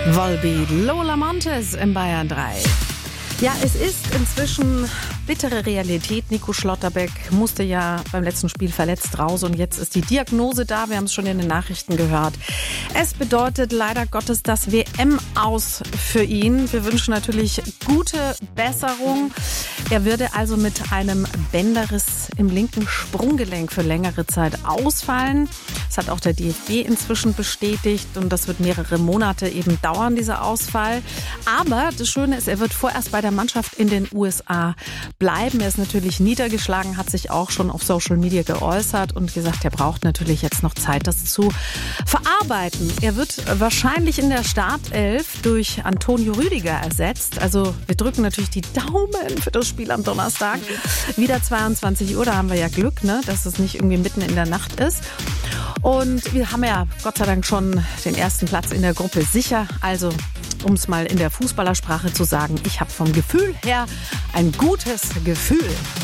Volbeat, Lola Montez im Bayern 3. Ja, es ist inzwischen bittere Realität. Nico Schlotterbeck musste ja beim letzten Spiel verletzt raus und jetzt ist die Diagnose da. Wir haben es schon in den Nachrichten gehört. Es bedeutet leider Gottes das WM-Aus für ihn. Wir wünschen natürlich gute Besserung. Er würde also mit einem Bänderriss im linken Sprunggelenk für längere Zeit ausfallen. Das hat auch der DFB inzwischen bestätigt und das wird mehrere Monate eben dauern, dieser Ausfall. Aber das Schöne ist, er wird vorerst bei der Mannschaft in den USA bleiben. Er ist natürlich niedergeschlagen, hat sich auch schon auf Social Media geäußert und gesagt, er braucht natürlich jetzt noch Zeit, das zu verarbeiten. Er wird wahrscheinlich in der Startelf durch Antonio Rüdiger ersetzt. Also wir drücken natürlich die Daumen für das Spiel am Donnerstag. Wieder 22 Uhr, da haben wir ja Glück, ne, dass es nicht irgendwie mitten in der Nacht ist. Und wir haben ja Gott sei Dank schon den ersten Platz in der Gruppe sicher. Also um es mal in der Fußballersprache zu sagen, ich habe vom Gefühl her ein gutes Gefühl.